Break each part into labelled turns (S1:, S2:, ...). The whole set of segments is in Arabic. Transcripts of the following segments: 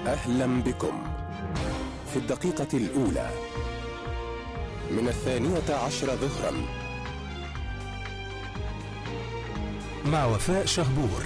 S1: أهلا بكم في الدقيقة الأولى من 12 ظهرا مع وفاء شهبور.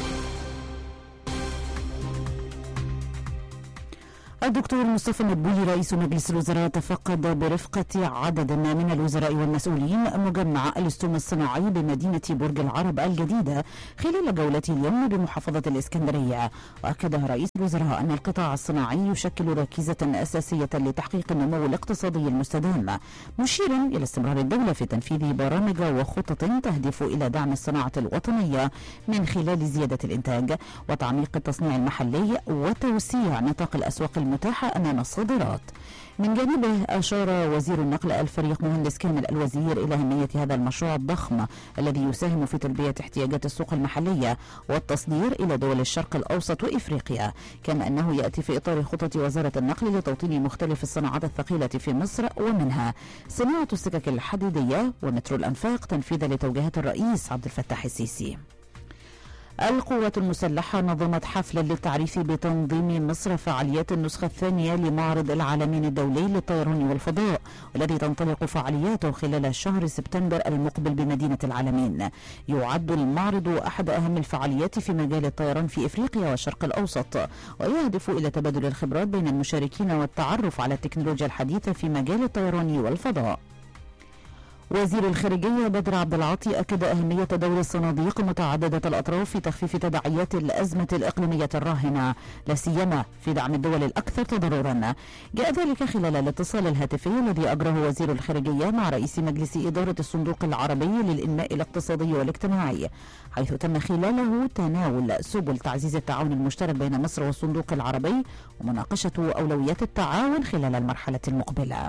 S2: الدكتور مصطفى مدبولي رئيس مجلس الوزراء تفقد برفقة عدد من الوزراء والمسؤولين مجمع الاستوم الصناعي بمدينة برج العرب الجديدة خلال جولته اليوم بمحافظة الإسكندرية. وأكد رئيس الوزراء أن القطاع الصناعي يشكل ركيزة أساسية لتحقيق النمو الاقتصادي المستدام، مشيرا إلى استمرار الدولة في تنفيذ برامج وخطط تهدف إلى دعم الصناعة الوطنية من خلال زيادة الإنتاج وتعميق التصنيع المحلي وتوسيع نطاق الأسواق المتاحة أمام الصادرات. من جانبه أشار وزير النقل الفريق مهندس كامل الوزير إلى أهمية هذا المشروع الضخم الذي يساهم في تلبية احتياجات السوق المحلية والتصدير إلى دول الشرق الأوسط وإفريقيا، كما أنه يأتي في إطار خطط وزارة النقل لتوطين مختلف الصناعات الثقيلة في مصر، ومنها صناعة السكك الحديدية ومترو الأنفاق تنفيذا لتوجيهات الرئيس عبد الفتاح السيسي. القوات المسلحة نظمت حفلا للتعريف بتنظيم مصر فعاليات النسخة الثانية لمعرض العالمين الدولي للطيران والفضاء، والذي تنطلق فعالياته خلال شهر سبتمبر المقبل بمدينة العالمين. يعد المعرض أحد أهم الفعاليات في مجال الطيران في إفريقيا والشرق الأوسط، ويهدف إلى تبادل الخبرات بين المشاركين والتعرف على التكنولوجيا الحديثة في مجال الطيران والفضاء. وزير الخارجية بدر عبد العاطي أكد أهمية دور الصناديق متعددة الأطراف في تخفيف تداعيات الأزمة الإقليمية الراهنة، لا سيما في دعم الدول الأكثر تضررا. جاء ذلك خلال الاتصال الهاتفي الذي أجراه وزير الخارجية مع رئيس مجلس إدارة الصندوق العربي للإنماء الاقتصادي والاجتماعي، حيث تم خلاله تناول سبل تعزيز التعاون المشترك بين مصر والصندوق العربي ومناقشة أولويات التعاون خلال المرحلة المقبلة.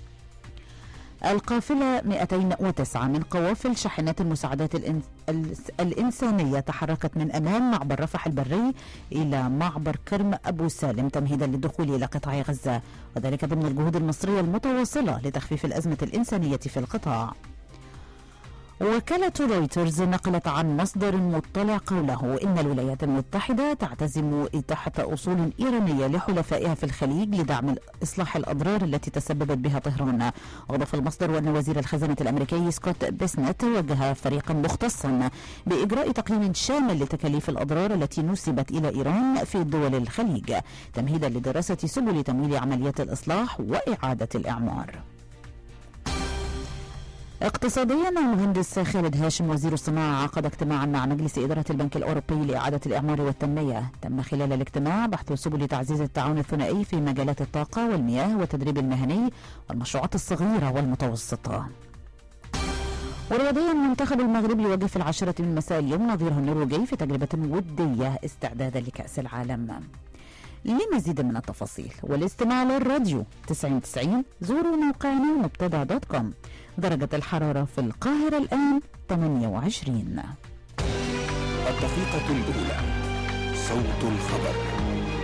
S2: القافلة 209 من قوافل شاحنات المساعدات الإنسانية تحركت من أمام معبر رفح البري إلى معبر كرم أبو سالم تمهيدا للدخول إلى قطاع غزة، وذلك ضمن الجهود المصرية المتواصلة لتخفيف الأزمة الإنسانية في القطاع. وكالة رويترز نقلت عن مصدر مطلع قوله إن الولايات المتحدة تعتزم إتاحة أصول إيرانية لحلفائها في الخليج لدعم إصلاح الأضرار التي تسببت بها طهران. وأضاف المصدر أن وزير الخزانة الأمريكي سكوت بيسنت وجه فريقا مختصا بإجراء تقييم شامل لتكاليف الأضرار التي نسبت إلى إيران في دول الخليج تمهيدا لدراسة سبل تمويل عمليات الإصلاح وإعادة الإعمار. اقتصاديا، المهندس خالد هاشم وزير الصناعة عقد اجتماعا مع مجلس إدارة البنك الأوروبي لإعادة الإعمار والتنمية. تم خلال الاجتماع بحث سبل تعزيز التعاون الثنائي في مجالات الطاقة والمياه والتدريب المهني والمشروعات الصغيرة والمتوسطة. ورياضيا، المنتخب المغربي يواجه في 10 من مساء اليوم نظيره النرويجي في تجربة ودية استعدادا لكأس العالم. لمزيد من التفاصيل والاستماع للراديو 90 زوروا موقعنا مبتدأ.com. درجة الحرارة في القاهرة الآن 28.
S1: الدقيقة الأولى، صوت الخبر.